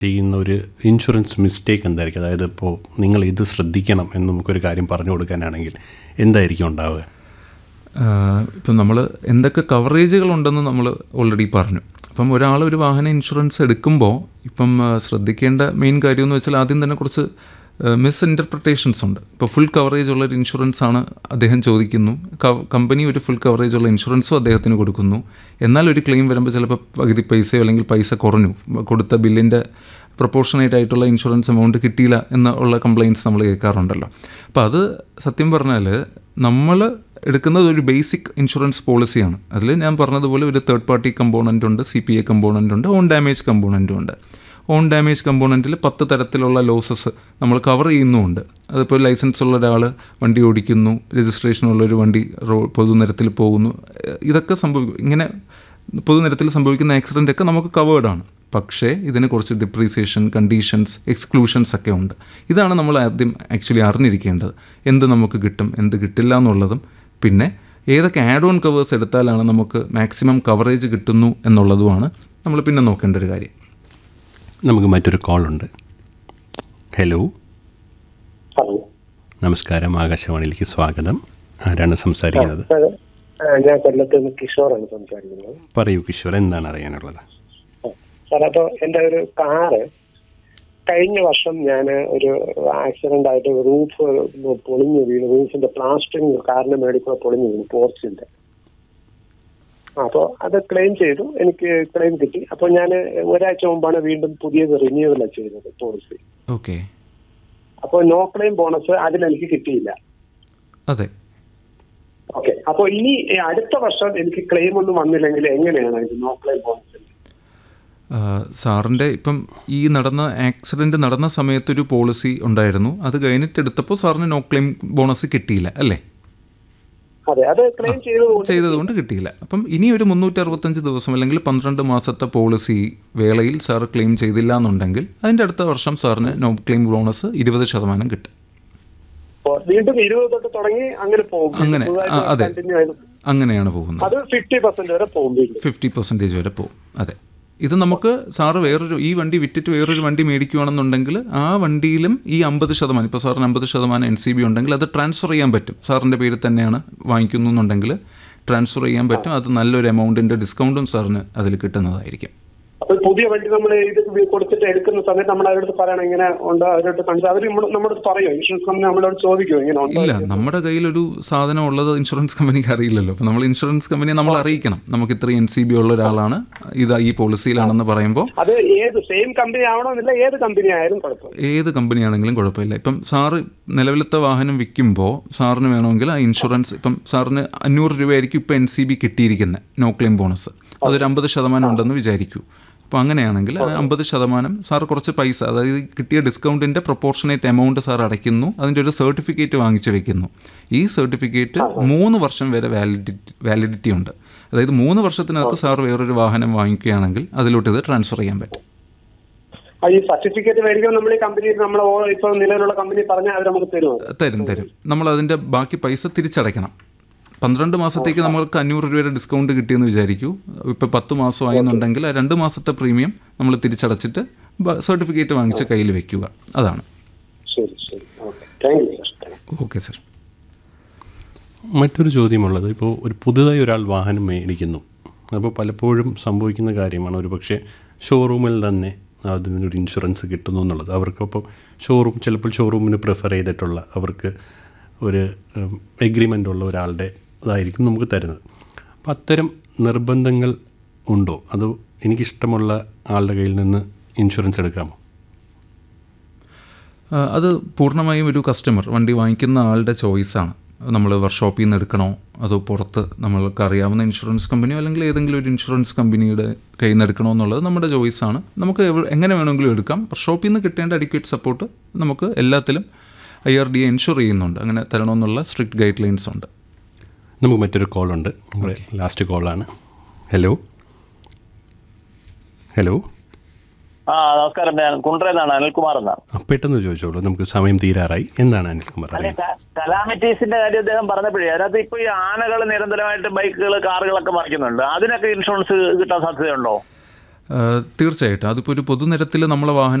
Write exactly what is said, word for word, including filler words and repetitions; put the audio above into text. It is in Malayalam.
ചെയ്യുന്ന ഒരു ഇൻഷുറൻസ് മിസ്റ്റേക്ക് എന്തായിരിക്കും? അതായത് ഇപ്പോൾ നിങ്ങൾ ഇത് ശ്രദ്ധിക്കണം എന്ന് നമുക്കൊരു കാര്യം പറഞ്ഞു കൊടുക്കാനാണെങ്കിൽ എന്തായിരിക്കും ഉണ്ടാവുക? ഇപ്പം നമ്മൾ എന്തൊക്കെ കവറേജുകളുണ്ടെന്ന് നമ്മൾ ഓൾറെഡി പറഞ്ഞു. അപ്പം ഒരാൾ ഒരു വാഹന ഇൻഷുറൻസ് എടുക്കുമ്പോൾ ഇപ്പം ശ്രദ്ധിക്കേണ്ട മെയിൻ കാര്യം എന്ന് വെച്ചാൽ ആദ്യം തന്നെ കുറച്ച് മിസ് ഇൻ്റർപ്രിട്ടേഷൻസ് ഉണ്ട്. ഇപ്പോൾ ഫുൾ കവറേജ് ഉള്ളൊരു ഇൻഷുറൻസ് ആണ് അദ്ദേഹം ചോദിക്കുന്നു, കമ്പനി ഒരു ഫുൾ കവറേജ് ഉള്ള ഇൻഷുറൻസും അദ്ദേഹത്തിന് കൊടുക്കുന്നു. എന്നാൽ ഒരു ക്ലെയിം വരുമ്പോൾ ചിലപ്പോൾ പകുതി പൈസയോ അല്ലെങ്കിൽ പൈസ കുറഞ്ഞു, കൊടുത്ത ബില്ലിൻ്റെ പ്രൊപ്പോർഷനേറ്റ് ആയിട്ടുള്ള ഇൻഷുറൻസ് എമൗണ്ട് കിട്ടിയില്ല എന്നുള്ള കംപ്ലയിൻറ്റ്സ് നമ്മൾ കേൾക്കാറുണ്ടല്ലോ. അപ്പോൾ അത് സത്യം പറഞ്ഞാൽ നമ്മൾ എടുക്കുന്നത് ഒരു ബേസിക് ഇൻഷുറൻസ് പോളിസിയാണ്. അതിൽ ഞാൻ പറഞ്ഞതുപോലെ ഒരു തേർഡ് പാർട്ടി കമ്പോണൻ്റ് ഉണ്ട്, സി പി എ കമ്പോണൻ്റ് ഉണ്ട്, ഓൺ ഡാമേജ് കമ്പോണൻ്റും ഉണ്ട്. ഓൺ ഡാമേജ് കമ്പോണൻറ്റിൽ പത്ത് തരത്തിലുള്ള ലോസസ് നമ്മൾ കവർ ചെയ്യുന്നുമുണ്ട്. അതിപ്പോൾ ലൈസൻസ് ഉള്ള ഒരാൾ വണ്ടി ഓടിക്കുന്നു, രജിസ്ട്രേഷനുള്ളൊരു വണ്ടി റോ പൊതുനിരത്തിൽ പോകുന്നു, ഇതൊക്കെ സംഭവിക്കും. ഇങ്ങനെ പൊതുനിരത്തിൽ സംഭവിക്കുന്ന ആക്സിഡൻ്റൊക്കെ നമുക്ക് കവേർഡാണ്. പക്ഷേ ഇതിനെ കുറച്ച് ഡിപ്രീസിയേഷൻ, കണ്ടീഷൻസ്, എക്സ്ക്ലൂഷൻസ് ഒക്കെ ഉണ്ട്. ഇതാണ് നമ്മൾ ആദ്യം ആക്ച്വലി അറിഞ്ഞിരിക്കേണ്ടത്. എന്ത് നമുക്ക് കിട്ടും, എന്ത് കിട്ടില്ല എന്നുള്ളതും, പിന്നെ ഏതൊക്കെ ആഡ് ഓൺ കവേഴ്സ് എടുത്താലാണ് നമുക്ക് മാക്സിമം കവറേജ് കിട്ടുന്നു എന്നുള്ളതുമാണ് നമ്മൾ പിന്നെ നോക്കേണ്ട ഒരു കാര്യം. നമുക്ക് മറ്റൊരു കോളുണ്ട്. ഹലോ, നമസ്കാരം, ആകാശവാണിയിലേക്ക് സ്വാഗതം. ആരാണ് സംസാരിക്കുന്നത്? ഞാൻ കൊല്ലത്ത് നിന്ന് കിഷോറാണ് സംസാരിക്കുന്നത്. പറയൂ കിഷോർ, എന്താണ് അറിയാനുള്ളത്? സാർ, അപ്പോൾ എൻ്റെ ഒരു കാറ് കഴിഞ്ഞ വർഷം ഞാൻ ഒരു ആക്സിഡന്റ് ആയിട്ട് റൂഫ് പൊളിഞ്ഞു വീണു. റൂഫിന്റെ പ്ലാസ്റ്ററിങ് കാറിന്റെ മേടിക്കുക പൊളിഞ്ഞു വീണു, പോർച്ചിന്റെ. അപ്പോൾ അത് ക്ലെയിം ചെയ്തു, എനിക്ക് ക്ലെയിം കിട്ടി. അപ്പോൾ ഞാൻ ഒരാഴ്ച മുമ്പാണ് വീണ്ടും പുതിയത് റിന്യൂവൽ ചെയ്തത് പോളിസി. ഓക്കെ. അപ്പോൾ നോ ക്ലെയിം ബോണസ് അതിലെനിക്ക് കിട്ടിയില്ല. അതെ. ഓക്കെ. അപ്പോൾ ഇനി അടുത്ത വർഷം എനിക്ക് ക്ലെയിം ഒന്നും വന്നില്ലെങ്കിൽ എങ്ങനെയാണ് ഇത് നോ ക്ലെയിം ബോണസ്? സാറിൻ്റെ ഇപ്പം ഈ നടന്ന ആക്സിഡൻറ്റ് നടന്ന സമയത്തൊരു പോളിസി ഉണ്ടായിരുന്നു, അത് കഴിഞ്ഞിട്ട് എടുത്തപ്പോൾ സാറിന് നോ ക്ലെയിം ബോണസ് കിട്ടിയില്ല അല്ലേ? ചെയ്തതുകൊണ്ട് കിട്ടിയില്ല. അപ്പം ഇനി ഒരു മുന്നൂറ്റി അറുപത്തഞ്ച് ദിവസം അല്ലെങ്കിൽ പന്ത്രണ്ട് മാസത്തെ പോളിസി വേളയിൽ സാർ ക്ലെയിം ചെയ്തില്ല എന്നുണ്ടെങ്കിൽ അതിൻ്റെ അടുത്ത വർഷം സാറിന് നോ ക്ലെയിം ബോണസ് ഇരുപത് ശതമാനം കിട്ടും. അങ്ങനെ അതെ, അങ്ങനെയാണ് പോകുന്നത്. ഫിഫ്റ്റി പെർസെൻറ്റേജ് വരെ പോകും. അതെ. ഇത് നമുക്ക് സാറ് വേറൊരു ഈ വണ്ടി വിറ്റിട്ട് വേറൊരു വണ്ടി മേടിക്കുകയാണെന്നുണ്ടെങ്കിൽ ആ വണ്ടിയിലും ഈ അമ്പത് ശതമാനം, ഇപ്പോൾ സാറിന് അമ്പത് ശതമാനം എൻ സി ബി ഉണ്ടെങ്കിൽ അത് ട്രാൻസ്ഫർ ചെയ്യാൻ പറ്റും. സാറിൻ്റെ പേരിൽ തന്നെയാണ് വാങ്ങിക്കുന്നു എന്നുണ്ടെങ്കിൽ ട്രാൻസ്ഫർ ചെയ്യാൻ പറ്റും. അത് നല്ലൊരു എമൗണ്ടിൻ്റെ ഡിസ്കൗണ്ടും സാറിന് അതിൽ കിട്ടുന്നതായിരിക്കും. അപ്പോൾ പുതിയ വണ്ടി നമ്മൾ ഇത് കൊടുത്തിട്ട് എടുക്കുന്ന സമയത്ത് നമ്മൾ അവരോട് പറയണം ഇങ്ങനെ ഉണ്ട്, അവരോട് കാണിച്ചാൽ അവർ നമ്മളോട് പറയോ? ഇൻഷുറൻസ് കമ്പനി നമ്മളോട് ചോദിക്കുമോ ഇങ്ങനെ? ഇല്ല, നമ്മുടെ കയ്യിലൊരു സാധനം ഉള്ളത് ഇൻഷുറൻസ് കമ്പനിക്ക് അറിയില്ലല്ലോ. അപ്പോൾ നമ്മൾ ഇൻഷുറൻസ് കമ്പനിയെ നമ്മൾ അറിയിക്കണം, നമുക്ക് ഇത്രയും എൻ സി ബി ഉള്ള ഒരാളാണ്, ഇത് ഈ പോളിസിയിലാണെന്ന് പറയുമ്പോൾ. അത് ഏത് സെയിം കമ്പനി ആവണമെന്നില്ല, ഏത് കമ്പനി ആയാലും കുഴപ്പമില്ല. ഏത് കമ്പനിയാണെങ്കിലും കുഴപ്പമില്ല. ഇപ്പം സാറ് നിലവിലത്തെ വാഹനം വിൽക്കുമ്പോൾ സാറിന് വേണമെങ്കിൽ ആ ഇൻഷുറൻസ്, ഇപ്പം സാറിന് അഞ്ഞൂറ് രൂപയായിരിക്കും ഇപ്പോൾ എൻ സി ബി കിട്ടിയിരിക്കുന്നത് നോ ക്ലെയിം ബോണസ്, അതൊരു അമ്പത് ശതമാനം ഉണ്ടെന്ന് വിചാരിക്കൂ. അപ്പോൾ അങ്ങനെയാണെങ്കിൽ അമ്പത് ശതമാനം സാർ കുറച്ച് പൈസ, അതായത് കിട്ടിയ ഡിസ്കൗണ്ടിൻ്റെ പ്രൊപ്പോർഷനേറ്റ് എമൗണ്ട് സാർ അടയ്ക്കുന്നു, അതിൻ്റെ ഒരു സർട്ടിഫിക്കറ്റ് വാങ്ങിച്ച് വെക്കുന്നു. ഈ സർട്ടിഫിക്കറ്റ് മൂന്ന് വർഷം വരെ വാലിഡിറ്റി വാലിഡിറ്റി ഉണ്ട്. അതായത് മൂന്ന് വർഷത്തിനകത്ത് സാർ വേറൊരു വാഹനം വാങ്ങിക്കുകയാണെങ്കിൽ അതിലോട്ട് ഇത് ട്രാൻസ്ഫർ ചെയ്യാൻ പറ്റും. ഈ സർട്ടിഫിക്കറ്റ് മേടിക്കാൻ നമ്മൾ ഈ കമ്പനി നമ്മൾ ഇപ്പോൾ നിലവിലുള്ള കമ്പനി പറഞ്ഞാൽ അവർ നമുക്ക് തരും തരും തരും നമ്മൾ അതിൻ്റെ ബാക്കി പൈസ തിരിച്ചടയ്ക്കണം. പന്ത്രണ്ട് മാസത്തേക്ക് നമ്മൾക്ക് അഞ്ഞൂറ് രൂപയുടെ ഡിസ്കൗണ്ട് കിട്ടിയെന്ന് വിചാരിക്കൂ. ഇപ്പോൾ പത്ത് മാസമായി എന്നുണ്ടെങ്കിൽ ആ രണ്ട് മാസത്തെ പ്രീമിയം നമ്മൾ തിരിച്ചടച്ചിട്ട് സർട്ടിഫിക്കറ്റ് വാങ്ങിച്ച് കയ്യിൽ വെക്കുക. അതാണ്. Okay sir. മറ്റൊരു ചോദ്യമുള്ളത്, ഇപ്പോൾ ഒരു പുതുതായി ഒരാൾ വാഹനം മേടിക്കുന്നു, അപ്പോൾ പലപ്പോഴും സംഭവിക്കുന്ന കാര്യമാണ് ഒരു പക്ഷേ ഷോറൂമിൽ തന്നെ അതിനൊരു ഇൻഷുറൻസ് കിട്ടുന്നു എന്നുള്ളത്. അവർക്കപ്പോൾ ഷോറൂം ചിലപ്പോൾ ഷോറൂമിന് പ്രിഫർ ചെയ്തിട്ടുള്ള അവർക്ക് ഒരു എഗ്രിമെൻ്റ് ഉള്ള ഒരാളുടെ അതായിരിക്കും നമുക്ക് തരുന്നത്. അപ്പോൾ അത്തരം നിർബന്ധങ്ങൾ ഉണ്ടോ? അതോ എനിക്കിഷ്ടമുള്ള ആളുടെ കയ്യിൽ നിന്ന് ഇൻഷുറൻസ് എടുക്കാമോ? അത് പൂർണ്ണമായും ഒരു കസ്റ്റമർ, വണ്ടി വാങ്ങിക്കുന്ന ആളുടെ ചോയ്സാണ്. നമ്മൾ വർക്ക്ഷോപ്പിൽ നിന്ന് എടുക്കണോ അതോ പുറത്ത് നമ്മൾക്ക് അറിയാവുന്ന ഇൻഷുറൻസ് കമ്പനിയോ അല്ലെങ്കിൽ ഏതെങ്കിലും ഒരു ഇൻഷുറൻസ് കമ്പനിയുടെ കയ്യിൽ നിന്ന് എടുക്കണോ എന്നുള്ളത് നമ്മുടെ ചോയ്സാണ്. നമുക്ക് എങ്ങനെ വേണമെങ്കിലും എടുക്കാം. വർക്ക്ഷോപ്പിൽ നിന്ന് കിട്ടേണ്ട അഡിക്വേറ്റ് സപ്പോർട്ട് നമുക്ക് എല്ലാത്തിലും I R D A insure ചെയ്യുന്നുണ്ട്. അങ്ങനെ തരണമെന്നുള്ള സ്ട്രിക്റ്റ് ഗൈഡ് ലൈൻസ് ഉണ്ട്. നമുക്ക് മറ്റൊരു കോളുണ്ട്, നമ്മുടെ ലാസ്റ്റ് കോളാണ്. ഹലോ ഹലോ ആ നമസ്കാരം, ഞാൻ കുണ്ട്രന്നാണ്, അനിൽകുമാർ എന്നാണ്. പെട്ടെന്ന് ചോദിച്ചോളൂ, നമുക്ക് സമയം തീരാറായി. എന്താണ് അനിൽകുമാർ? കലാമിറ്റീസിന്റെ കാര്യം അദ്ദേഹം പറഞ്ഞപ്പോഴേ, അതിനകത്ത് ഇപ്പൊ ഈ ആനകൾ നിരന്തരമായിട്ട് ബൈക്കുകൾ കാറുകളൊക്കെ മറിക്കുന്നുണ്ട്, അതിനൊക്കെ ഇൻഷുറൻസ് കിട്ടാൻ സാധ്യതയുണ്ടോ? തീർച്ചയായിട്ടും അതിപ്പോൾ ഒരു പൊതുനിരത്തിൽ നമ്മളെ വാഹനം